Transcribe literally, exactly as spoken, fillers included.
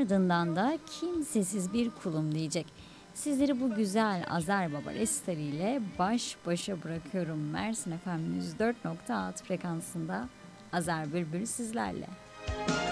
Ardından da kimsesiz bir kulum diyecek. Sizleri bu güzel Azer Baba Restari ile baş başa bırakıyorum. Mersin F M yüz dört nokta altı frekansında Azer Bülbül sizlerle.